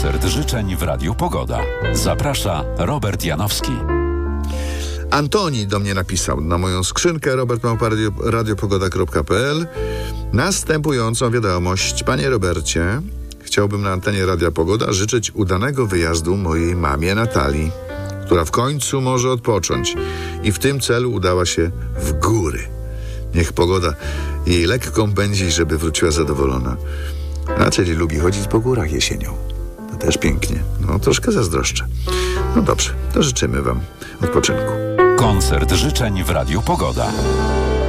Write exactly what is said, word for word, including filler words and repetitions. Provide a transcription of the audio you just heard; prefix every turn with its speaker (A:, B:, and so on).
A: Koncert życzeń w Radiu Pogoda. Zaprasza Robert Janowski.
B: Antoni do mnie napisał na moją skrzynkę robert małpa radiopogoda kropka pe el następującą wiadomość. Panie Robercie, chciałbym na antenie Radia Pogoda życzyć udanego wyjazdu mojej mamie Natalii, która w końcu może odpocząć i w tym celu udała się w góry. Niech pogoda jej lekką pędzi, żeby wróciła zadowolona. A czyli lubi chodzić po górach jesienią. To też pięknie. No, troszkę zazdroszczę. No dobrze, to życzymy wam odpoczynku.
A: Koncert życzeń w Radiu Pogoda.